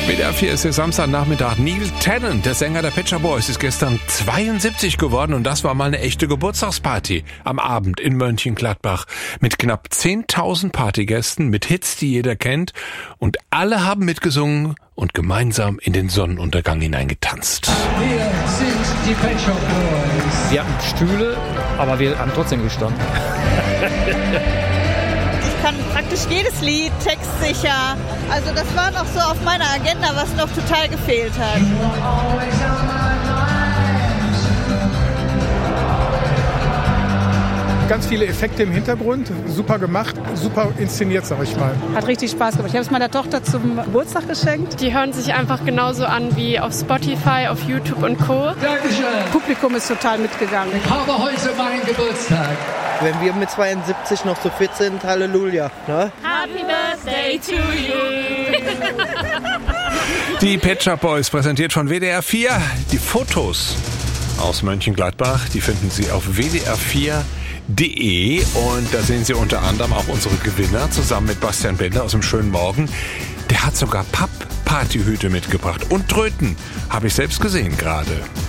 WDR 4 ist der Samstagnachmittag. Neil Tennant, der Sänger der Pet Shop Boys, ist gestern 72 geworden und das war mal eine echte Geburtstagsparty am Abend in Mönchengladbach mit knapp 10.000 Partygästen, mit Hits, die jeder kennt, und alle haben mitgesungen und gemeinsam in den Sonnenuntergang hineingetanzt. Wir sind die Pet Shop Boys. Wir hatten Stühle, aber wir haben trotzdem gestanden. Ich kann praktisch jedes Lied, textsicher. Also das war noch so auf meiner Agenda, was noch total gefehlt hat. Ganz viele Effekte im Hintergrund, super gemacht, super inszeniert, sag ich mal. Hat richtig Spaß gemacht. Ich habe es meiner Tochter zum Geburtstag geschenkt. Die hören sich einfach genauso an wie auf Spotify, auf YouTube und Co. Dankeschön. Das Publikum ist total mitgegangen. Ich habe heute meinen Geburtstag. Wenn wir mit 72 noch so fit sind, Halleluja. Ne? Happy Birthday to you. Die Pet Shop Boys, präsentiert von WDR 4. Die Fotos aus Mönchengladbach, die finden Sie auf wdr4.de und da sehen Sie unter anderem auch unsere Gewinner zusammen mit Bastian Bender aus dem Schönen Morgen. Der hat sogar Papp-Partyhüte mitgebracht und Tröten, habe ich selbst gesehen gerade.